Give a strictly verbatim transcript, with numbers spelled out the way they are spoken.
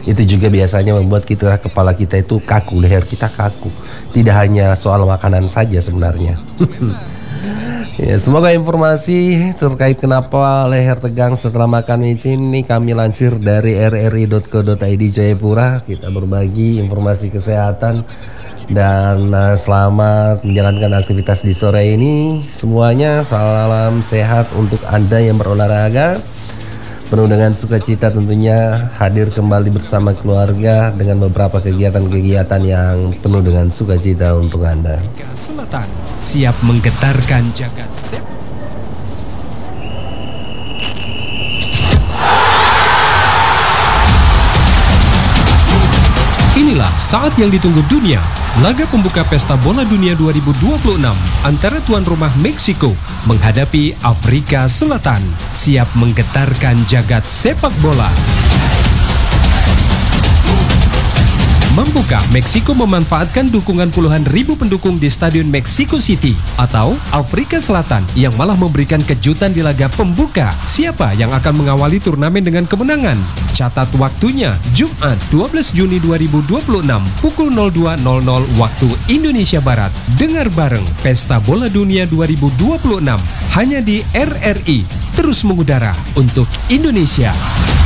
Itu juga biasanya membuat kita kepala kita itu kaku, leher kita kaku. Tidak hanya soal makanan saja sebenarnya. Ya, semoga informasi terkait kenapa leher tegang setelah makan micin ini kami lansir dari r r i dot co dot i d Jayapura. Kita berbagi informasi kesehatan dan uh, selamat menjalankan aktivitas di sore ini. Semuanya salam sehat untuk Anda yang berolahraga. Penuh dengan sukacita tentunya hadir kembali bersama keluarga dengan beberapa kegiatan-kegiatan yang penuh dengan sukacita untuk Anda. Selatan siap menggetarkan jagat sepak. Inilah saat yang ditunggu dunia. Laga pembuka Pesta Bola Dunia dua ribu dua puluh enam antara tuan rumah Meksiko menghadapi Afrika Selatan. Siap menggetarkan jagat sepak bola. Membuka, Meksiko memanfaatkan dukungan puluhan ribu pendukung di Stadion Mexico City atau Afrika Selatan yang malah memberikan kejutan di laga pembuka. Siapa yang akan mengawali turnamen dengan kemenangan? Catat waktunya, Jumat dua belas Juni dua ribu dua puluh enam pukul nol dua nol nol waktu Indonesia Barat. Dengar bareng Pesta Bola Dunia dua ribu dua puluh enam hanya di R R I. Terus mengudara untuk Indonesia.